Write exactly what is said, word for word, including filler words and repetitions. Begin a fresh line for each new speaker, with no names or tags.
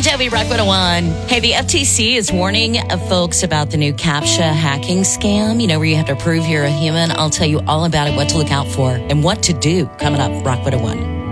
Toby, Rock one oh one. Hey, the F T C is warning folks about the new CAPTCHA hacking scam, you know, where you have to prove you're a human. I'll tell you all about it, what to look out for, and what to do coming up. Rock one oh one.